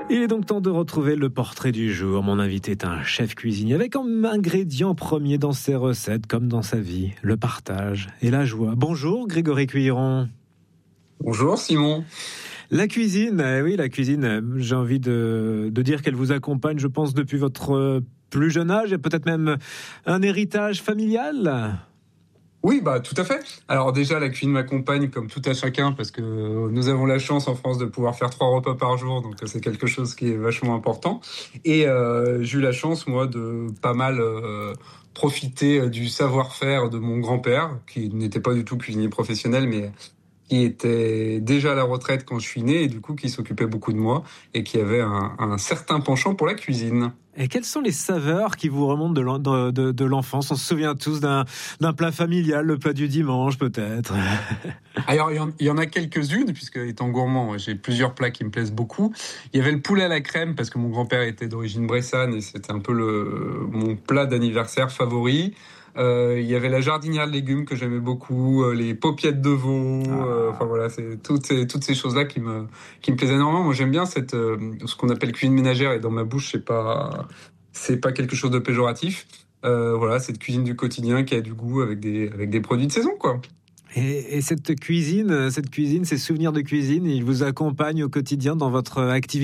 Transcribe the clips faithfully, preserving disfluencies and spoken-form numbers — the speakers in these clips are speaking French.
Il est donc temps de retrouver le portrait du jour. Mon invité est un chef cuisinier avec comme ingrédient premier dans ses recettes, comme dans sa vie, le partage et la joie. Bonjour Grégory Cuiron. Bonjour Simon. La cuisine, eh oui, la cuisine, j'ai envie de, de dire qu'elle vous accompagne, je pense, depuis votre plus jeune âge, et peut-être même un héritage familial. Oui, bah tout à fait. Alors déjà, la cuisine m'accompagne comme tout à chacun parce que nous avons la chance en France de pouvoir faire trois repas par jour, donc c'est quelque chose qui est vachement important. Et euh, j'ai eu la chance, moi, de pas mal euh, profiter du savoir-faire de mon grand-père, qui n'était pas du tout cuisinier professionnel, mais qui était déjà à la retraite quand je suis né et du coup qui s'occupait beaucoup de moi et qui avait un, un certain penchant pour la cuisine. Et quelles sont les saveurs qui vous remontent de, l'en, de, de, de l'enfance ? On se souvient tous d'un, d'un plat familial, le plat du dimanche peut-être. Alors il y, en, il y en a quelques-unes, puisque étant gourmand, j'ai plusieurs plats qui me plaisent beaucoup. Il y avait le poulet à la crème, parce que mon grand-père était d'origine bressane et c'était un peu le, mon plat d'anniversaire favori. Euh, il y avait la jardinière de légumes que j'aimais beaucoup, euh, les paupiettes de veau, ah. euh, enfin voilà, c'est toutes ces, toutes ces choses-là qui me, qui me plaisaient énormément. Moi j'aime bien cette, euh, ce qu'on appelle cuisine ménagère, et dans ma bouche c'est pas, c'est pas quelque chose de péjoratif. Euh, voilà, cette cuisine du quotidien qui a du goût avec des, avec des produits de saison, quoi. Et, et cette cuisine, cette cuisine, ces souvenirs de cuisine, ils vous accompagnent au quotidien dans votre activité ?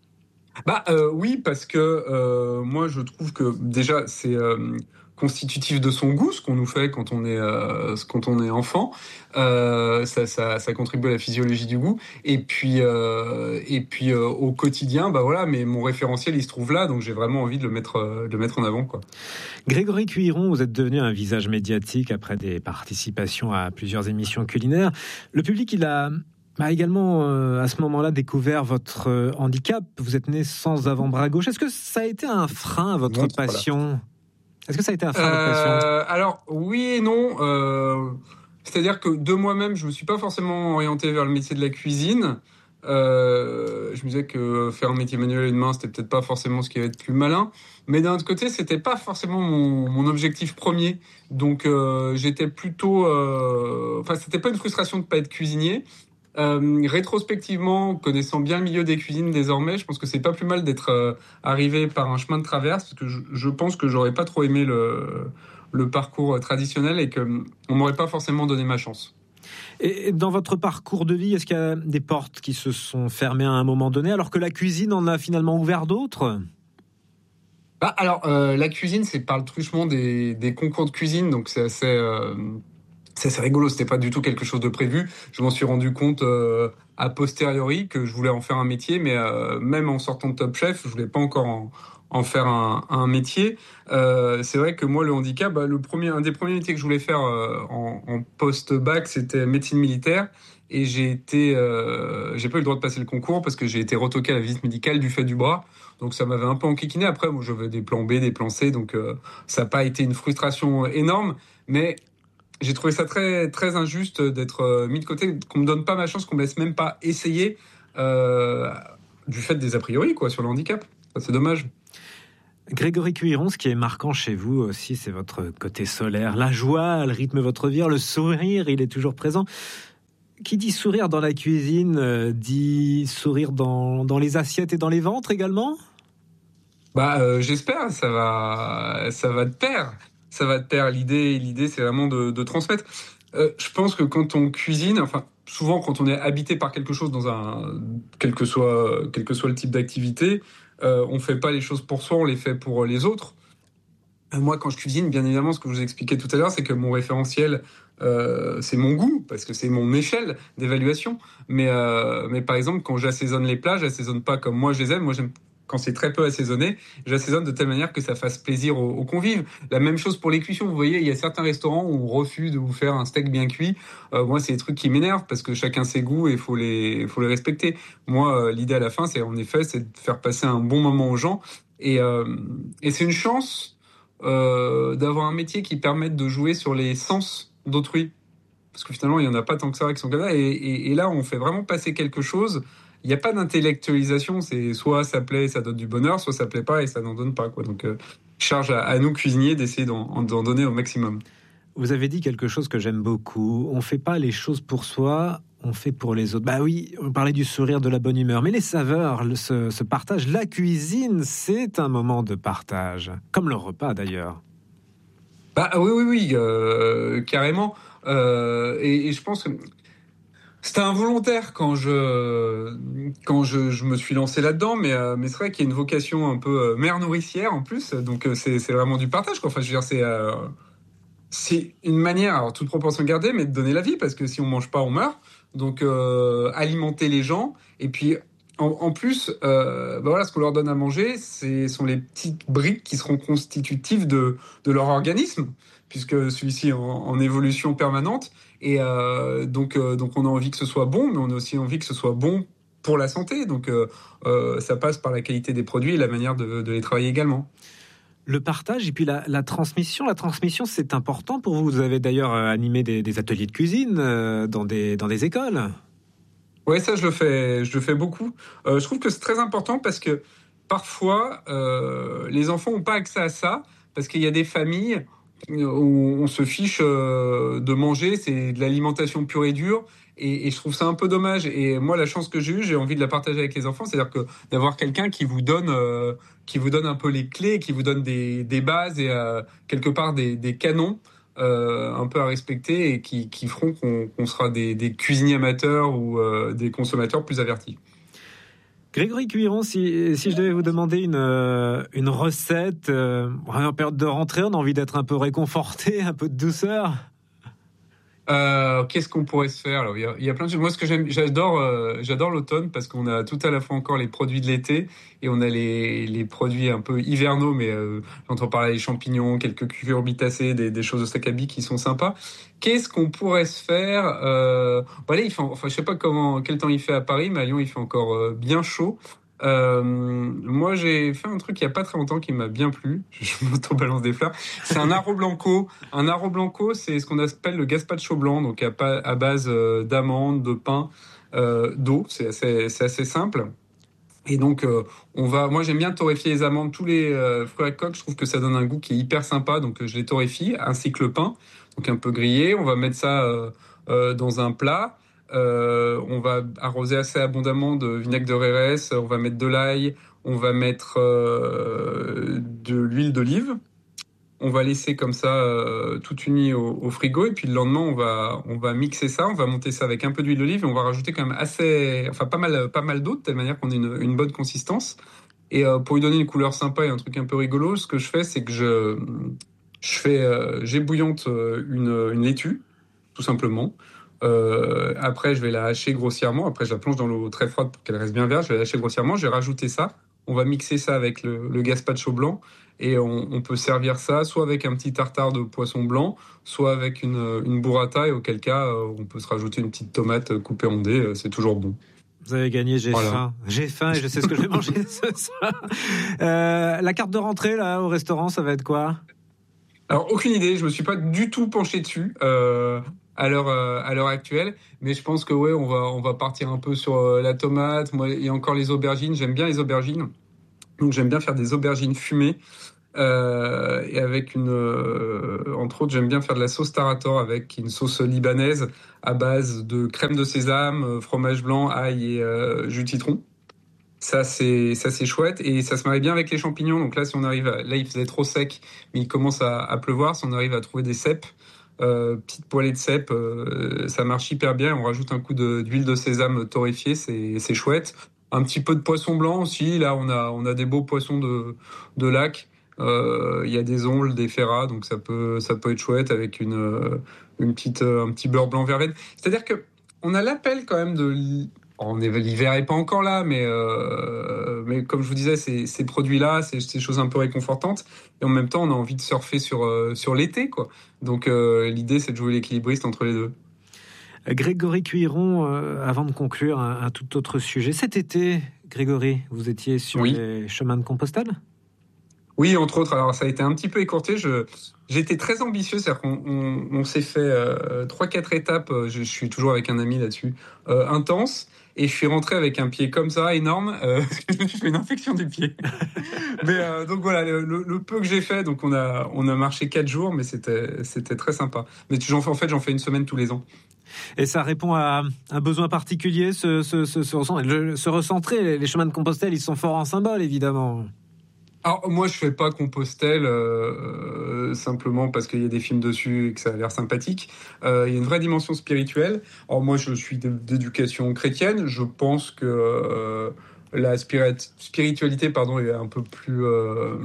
Bah euh, oui, parce que euh, moi je trouve que déjà c'est euh, constitutif de son goût, ce qu'on nous fait quand on est euh, quand on est enfant. Euh, ça, ça, ça contribue à la physiologie du goût. Et puis euh, et puis euh, au quotidien, bah voilà. Mais mon référentiel il se trouve là, donc j'ai vraiment envie de le mettre euh, de le mettre en avant, quoi. Grégory Cuiron, vous êtes devenu un visage médiatique après des participations à plusieurs émissions culinaires. Le public, il a a également euh, à ce moment-là découvert votre euh, handicap. Vous êtes né sans avant-bras gauche. Est-ce que ça a été un frein à votre Bon, passion ? Voilà. Est-ce que ça a été un frein euh, à votre passion ? Alors oui et non. Euh, c'est-à-dire que de moi-même, je me suis pas forcément orienté vers le métier de la cuisine. Euh, je me disais que faire un métier manuel et de main, c'était peut-être pas forcément ce qui allait être plus malin. Mais d'un autre côté, c'était pas forcément mon, mon objectif premier. Donc euh, j'étais plutôt, euh, enfin c'était pas une frustration de pas être cuisinier. Euh, rétrospectivement, connaissant bien le milieu des cuisines désormais, je pense que c'est pas plus mal d'être euh, arrivé par un chemin de traverse, parce que je, je pense que j'aurais pas trop aimé le, le parcours traditionnel et que on m'aurait pas forcément donné ma chance. Et dans votre parcours de vie, est-ce qu'il y a des portes qui se sont fermées à un moment donné, alors que la cuisine en a finalement ouvert d'autres ? Bah, alors, euh, la cuisine, c'est par le truchement des, des concours de cuisine, donc c'est assez... Euh, C'est assez rigolo, c'était pas du tout quelque chose de prévu. Je m'en suis rendu compte euh, a posteriori que je voulais en faire un métier, mais euh, même en sortant de Top Chef, je voulais pas encore en, en faire un, un métier. Euh, c'est vrai que moi, le handicap, bah, le premier, un des premiers métiers que je voulais faire euh, en, en post-bac, c'était médecine militaire. Et j'ai été, euh, j'ai pas eu le droit de passer le concours parce que j'ai été retoqué à la visite médicale du fait du bras. Donc ça m'avait un peu enquiquiné. Après, moi, j'avais des plans B, des plans C, donc euh, ça n'a pas été une frustration énorme, mais j'ai trouvé ça très, très injuste d'être mis de côté, qu'on me donne pas ma chance, qu'on me laisse même pas essayer euh, du fait des a priori quoi, sur le handicap. Ça, c'est dommage. Grégory Cuiron, ce qui est marquant chez vous aussi, c'est votre côté solaire. La joie, elle rythme votre vie, le sourire, il est toujours présent. Qui dit sourire dans la cuisine, euh, dit sourire dans, dans les assiettes et dans les ventres également ? Bah, euh, j'espère, ça va, ça va de pair. Ça va de pair. L'idée, l'idée, c'est vraiment de, de transmettre. Euh, je pense que quand on cuisine, enfin, souvent quand on est habité par quelque chose dans un, quel que soit, quel que soit le type d'activité, euh, on fait pas les choses pour soi, on les fait pour les autres. Euh, moi, quand je cuisine, bien évidemment, ce que je vous expliquais tout à l'heure, c'est que mon référentiel, euh, c'est mon goût, parce que c'est mon échelle d'évaluation. Mais, euh, mais par exemple, quand j'assaisonne les plats, j'assaisonne pas comme moi je les aime. Moi, j'aime quand c'est très peu assaisonné, j'assaisonne de telle manière que ça fasse plaisir aux, aux convives. La même chose pour les cuissons. Vous voyez, il y a certains restaurants où on refuse de vous faire un steak bien cuit. Euh, moi, c'est des trucs qui m'énervent parce que chacun ses goûts et il faut les, faut les respecter. Moi, euh, l'idée à la fin, c'est en effet, c'est de faire passer un bon moment aux gens. Et, euh, et c'est une chance euh, d'avoir un métier qui permette de jouer sur les sens d'autrui. Parce que finalement, il n'y en a pas tant que ça qui sont comme ça. Et, et, et là, on fait vraiment passer quelque chose. Il n'y a pas d'intellectualisation, c'est soit ça plaît et ça donne du bonheur, soit ça plaît pas et ça n'en donne pas, quoi. Donc, euh, charge à, à nous cuisiniers d'essayer d'en, d'en donner au maximum. Vous avez dit quelque chose que j'aime beaucoup. On ne fait pas les choses pour soi, on fait pour les autres. Bah oui, on parlait du sourire, de la bonne humeur, mais les saveurs, le, ce, ce partage, la cuisine, c'est un moment de partage, comme le repas d'ailleurs. Bah oui, oui, oui, euh, carrément. Euh, et, et je pense que c'était involontaire quand je quand je, je me suis lancé là-dedans, mais euh, mais c'est vrai qu'il y a une vocation un peu euh, mère nourricière en plus, donc euh, c'est c'est vraiment du partage, quoi. Enfin, je veux dire, c'est euh, c'est une manière, alors toute proportion gardée, mais de donner la vie, parce que si on mange pas, on meurt. Donc euh, alimenter les gens, et puis en, en plus, euh, bah voilà, ce qu'on leur donne à manger, ce sont les petites briques qui seront constitutives de de leur organisme, puisque celui-ci est en, en évolution permanente. Et euh, donc euh, donc on a envie que ce soit bon, mais on a aussi envie que ce soit bon pour la santé. Donc euh, euh, ça passe par la qualité des produits et la manière de, de les travailler également. Le partage et puis la, la transmission. La transmission, c'est important pour vous. Vous avez d'ailleurs animé des, des ateliers de cuisine euh, dans, des, dans des écoles. Oui, ça, je le fais, je le fais beaucoup. Euh, je trouve que c'est très important parce que parfois, euh, les enfants n'ont pas accès à ça parce qu'il y a des familles où on se fiche euh, de manger, c'est de l'alimentation pure et dure. Et, et je trouve ça un peu dommage. Et moi, la chance que j'ai eue, j'ai envie de la partager avec les enfants, c'est-à-dire que d'avoir quelqu'un qui vous donne, euh, qui vous donne un peu les clés, qui vous donne des, des bases et euh, quelque part des, des canons euh, un peu à respecter et qui, qui feront qu'on, qu'on sera des, des cuisiniers amateurs ou euh, des consommateurs plus avertis. Grégory Cuiron, si, si je devais vous demander une, euh, une recette, euh, en période de rentrée, on a envie d'être un peu réconforté, un peu de douceur. Euh, qu'est-ce qu'on pourrait se faire? Alors, il y a, il y a plein de choses. Moi, ce que j'aime, j'adore, euh, j'adore l'automne parce qu'on a tout à la fois encore les produits de l'été et on a les, les produits un peu hivernaux, mais euh, j'entends parler des champignons, quelques cucurbitacées, des, des choses au sac à billes qui sont sympas. Qu'est-ce qu'on pourrait se faire? Euh, bon, là, il fait, enfin, je sais pas comment, quel temps il fait à Paris, mais à Lyon, il fait encore euh, bien chaud. Euh, moi, j'ai fait un truc il y a pas très longtemps qui m'a bien plu. Je m'auto-balance des fleurs. C'est un arro blanco. Un arro blanco, c'est ce qu'on appelle le gazpacho blanc, donc à, à base euh, d'amandes, de pain, euh, d'eau. C'est assez, c'est assez simple. Et donc, euh, on va. Moi, j'aime bien torréfier les amandes, tous les euh, fruits à coque. Je trouve que ça donne un goût qui est hyper sympa, donc euh, je les torréfie, ainsi que le pain, donc un peu grillé. On va mettre ça euh, euh, dans un plat. Euh, on va arroser assez abondamment de vinaigre de Rérès. On va mettre de l'ail. On va mettre euh, de l'huile d'olive. On va laisser comme ça euh, tout uni au, au frigo et puis le lendemain on va on va mixer ça, on va monter ça avec un peu d'huile d'olive et on va rajouter quand même assez, enfin pas mal pas mal d'eau de telle manière qu'on ait une, une bonne consistance. Et euh, pour lui donner une couleur sympa et un truc un peu rigolo, ce que je fais c'est que je je fais euh, j'ébouillante une une laitue tout simplement. Euh, après je vais la hacher grossièrement, après je la plonge dans l'eau très froide pour qu'elle reste bien verte, je vais la hacher grossièrement, je vais rajouter ça, on va mixer ça avec le, le gazpacho blanc. Et on, on peut servir ça soit avec un petit tartare de poisson blanc, soit avec une, une burrata, et auquel cas, euh, on peut se rajouter une petite tomate coupée en dés, euh, c'est toujours bon. Vous avez gagné, j'ai voilà. faim. J'ai faim et je sais ce que je vais manger ce soir. Euh, la carte de rentrée, là, au restaurant, ça va être quoi? Alors, aucune idée, je me suis pas du tout penché dessus. Euh... à l'heure euh, à l'heure actuelle, mais je pense que ouais, on va on va partir un peu sur euh, la tomate. Moi, il y a encore les aubergines, j'aime bien les aubergines. Donc j'aime bien faire des aubergines fumées. Euh, et avec une, euh, entre autres, j'aime bien faire de la sauce tarator avec une sauce libanaise à base de crème de sésame, fromage blanc, ail et euh, jus de citron. Ça c'est ça c'est chouette et ça se marie bien avec les champignons. Donc là, si on arrive, à, là il faisait trop sec, mais il commence à, à pleuvoir. Si on arrive à trouver des cèpes, euh, petite poêlée de cèpes, euh, ça marche hyper bien. On rajoute un coup de, d'huile de sésame torréfiée, c'est c'est chouette. Un petit peu de poisson blanc aussi. Là, on a on a des beaux poissons de de lac. Il euh, y a des ongles, des ferrats, donc ça peut ça peut être chouette avec une une petite un petit beurre blanc verveine. C'est-à-dire que on a l'appel quand même de on est, l'hiver est pas encore là, mais euh, mais comme je vous disais, ces, ces produits-là, c'est ces choses un peu réconfortantes, et en même temps, on a envie de surfer sur euh, sur l'été, quoi. Donc euh, l'idée, c'est de jouer l'équilibriste entre les deux. Grégory Cuiron, euh, avant de conclure, un, un tout autre sujet. Cet été, Grégory, vous étiez sur oui. les chemins de Compostelle ? Oui, entre autres. Alors, ça a été un petit peu écourté. Je, j'étais très ambitieux. C'est-à-dire qu'on on, on s'est fait euh, trois, quatre étapes. Je, je suis toujours avec un ami là-dessus. Euh, intense. Et je suis rentré avec un pied comme ça, énorme. Euh, je me suis fait une infection du pied. mais euh, donc voilà, le, le, le peu que j'ai fait. Donc on a, on a marché quatre jours, mais c'était, c'était très sympa. Mais j'en fais, en fait, j'en fais une semaine tous les ans. Et ça répond à un besoin particulier, ce, ce, ce, ce, se recentrer. Les chemins de Compostelle, ils sont forts en symbole, évidemment. Alors moi je fais pas Compostelle euh, simplement parce qu'il y a des films dessus et que ça a l'air sympathique. Euh, il y a une vraie dimension spirituelle. Alors moi je suis d'éducation chrétienne. Je pense que euh, la spiritualité pardon est un peu plus euh,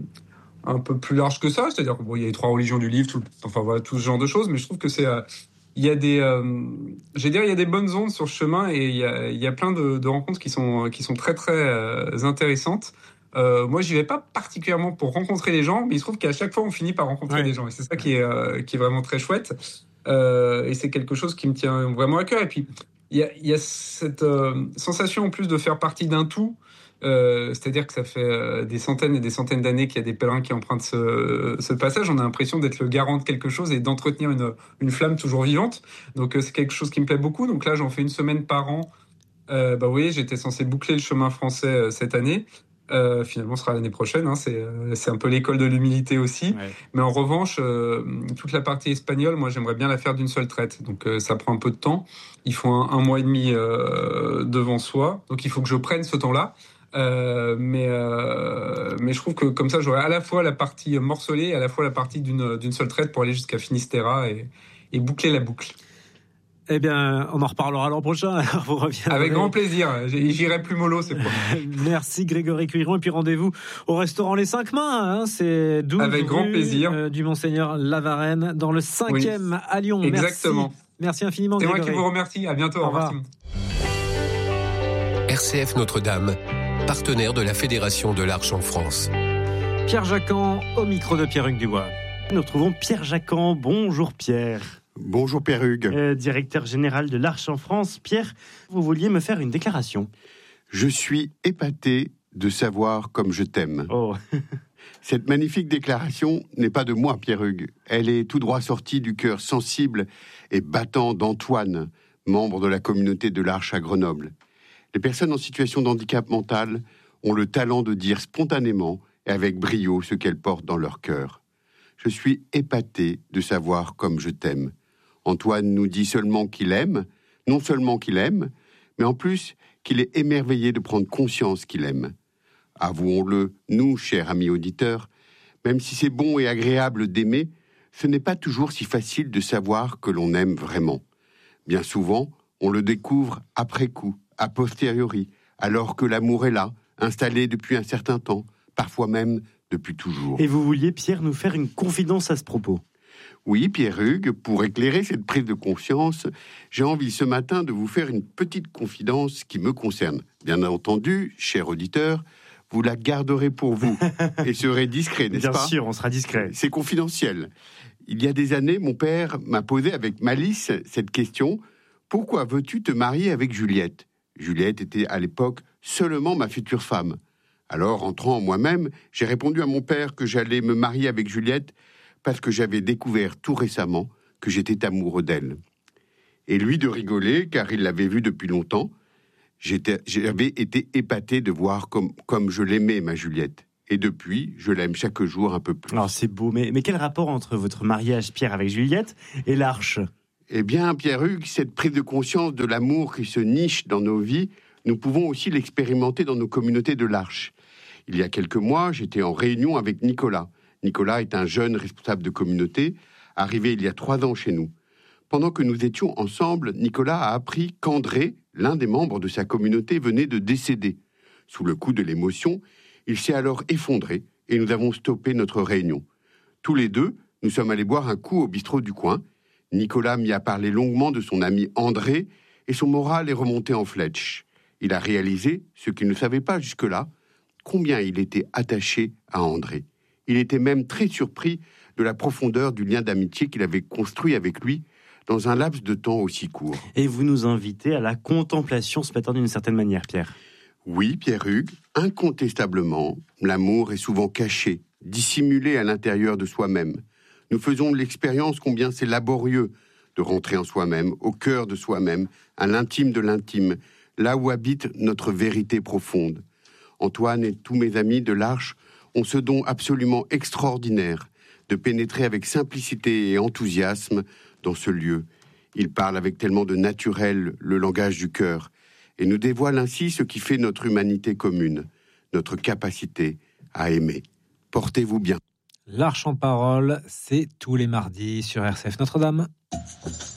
un peu plus large que ça. C'est-à-dire qu'il bon, y a les trois religions du livre, tout, enfin voilà tout ce genre de choses. Mais je trouve que c'est euh, il y a des, euh, je vais dire, il y a des bonnes ondes sur ce chemin et il y a, il y a plein de, de rencontres qui sont qui sont très très euh, intéressantes. Euh, moi, j'y vais pas particulièrement pour rencontrer les gens, mais il se trouve qu'à chaque fois, on finit par rencontrer ouais. des gens. Et c'est ça qui est, euh, qui est vraiment très chouette. Euh, et c'est quelque chose qui me tient vraiment à cœur. Et puis, il y a, y a cette euh, sensation en plus de faire partie d'un tout. Euh, c'est-à-dire que ça fait euh, des centaines et des centaines d'années qu'il y a des pèlerins qui empruntent ce, ce passage. On a l'impression d'être le garant de quelque chose et d'entretenir une, une flamme toujours vivante. Donc, euh, c'est quelque chose qui me plaît beaucoup. Donc là, j'en fais une semaine par an. Euh, bah oui, j'étais censé boucler le chemin français euh, cette année. Euh, finalement, ce sera l'année prochaine. Hein. C'est, euh, c'est un peu l'école de l'humilité aussi. Ouais. Mais en revanche, euh, toute la partie espagnole, moi, j'aimerais bien la faire d'une seule traite. Donc, euh, ça prend un peu de temps. Il faut un, un mois et demi euh, devant soi. Donc, il faut que je prenne ce temps-là. Euh, mais, euh, mais je trouve que comme ça, j'aurai à la fois la partie morcelée et à la fois la partie d'une, d'une seule traite pour aller jusqu'à Finistère et, et boucler la boucle. Eh bien, on en reparlera l'an prochain. Alors vous reviendrez. Avec grand plaisir. J'irai plus mollo, c'est promis. Merci Grégory Cuiron. Et puis rendez-vous au restaurant Les Cinq Mains. Hein. C'est douze Avec grand rue, plaisir. Euh, du Monseigneur Lavarenne, dans le cinquième oui. à Lyon. Exactement. Merci, Merci infiniment. C'est Grégory. moi qui vous remercie. À bientôt. Au revoir. R C F Notre-Dame, partenaire de la Fédération de l'Arche en France. Pierre Jacquan au micro de Pierre-Hugues Dubois. Nous retrouvons Pierre Jacquan. Bonjour Pierre. Bonjour Pierre-Hugues. Euh, directeur général de l'Arche en France. Pierre, vous vouliez me faire une déclaration. Je suis épaté de savoir comme je t'aime. Oh. Cette magnifique déclaration n'est pas de moi, Pierre-Hugues. Elle est tout droit sortie du cœur sensible et battant d'Antoine, membre de la communauté de l'Arche à Grenoble. Les personnes en situation de handicap mental ont le talent de dire spontanément et avec brio ce qu'elles portent dans leur cœur. Je suis épaté de savoir comme je t'aime. Antoine nous dit seulement qu'il aime, non seulement qu'il aime, mais en plus qu'il est émerveillé de prendre conscience qu'il aime. Avouons-le, nous, chers amis auditeurs, même si c'est bon et agréable d'aimer, ce n'est pas toujours si facile de savoir que l'on aime vraiment. Bien souvent, on le découvre après coup, a posteriori, alors que l'amour est là, installé depuis un certain temps, parfois même depuis toujours. Et vous vouliez, Pierre, nous faire une confidence à ce propos ? Oui, Pierre-Hugues, pour éclairer cette prise de conscience, j'ai envie ce matin de vous faire une petite confidence qui me concerne. Bien entendu, cher auditeur, vous la garderez pour vous et serez discret, n'est-ce Bien pas ? Bien sûr, on sera discret. C'est confidentiel. Il y a des années, mon père m'a posé avec malice cette question : pourquoi veux-tu te marier avec Juliette ? Juliette était à l'époque seulement ma future femme. Alors, entrant en moi-même, j'ai répondu à mon père que j'allais me marier avec Juliette parce que j'avais découvert tout récemment que j'étais amoureux d'elle. Et lui de rigoler, car il l'avait vue depuis longtemps. J'étais, j'avais été épaté de voir comme, comme je l'aimais, ma Juliette. Et depuis, je l'aime chaque jour un peu plus. Alors c'est beau, mais, mais quel rapport entre votre mariage, Pierre, avec Juliette et l'Arche ? Eh bien, Pierre-Hugues, cette prise de conscience de l'amour qui se niche dans nos vies, nous pouvons aussi l'expérimenter dans nos communautés de l'Arche. Il y a quelques mois, j'étais en réunion avec Nicolas. Nicolas est un jeune responsable de communauté, arrivé il y a trois ans chez nous. Pendant que nous étions ensemble, Nicolas a appris qu'André, l'un des membres de sa communauté, venait de décéder. Sous le coup de l'émotion, il s'est alors effondré et nous avons stoppé notre réunion. Tous les deux, nous sommes allés boire un coup au bistrot du coin. Nicolas m'y a parlé longuement de son ami André et son moral est remonté en flèche. Il a réalisé, ce qu'il ne savait pas jusque-là, combien il était attaché à André. Il était même très surpris de la profondeur du lien d'amitié qu'il avait construit avec lui dans un laps de temps aussi court. Et vous nous invitez à la contemplation ce matin d'une certaine manière, Pierre. Oui, Pierre-Hugues, incontestablement, l'amour est souvent caché, dissimulé à l'intérieur de soi-même. Nous faisons l'expérience combien c'est laborieux de rentrer en soi-même, au cœur de soi-même, à l'intime de l'intime, là où habite notre vérité profonde. Antoine et tous mes amis de l'Arche ont ce don absolument extraordinaire de pénétrer avec simplicité et enthousiasme dans ce lieu. Ils parlent avec tellement de naturel le langage du cœur et nous dévoilent ainsi ce qui fait notre humanité commune, notre capacité à aimer. Portez-vous bien. L'Arche en parole, c'est tous les mardis sur R C F Notre-Dame.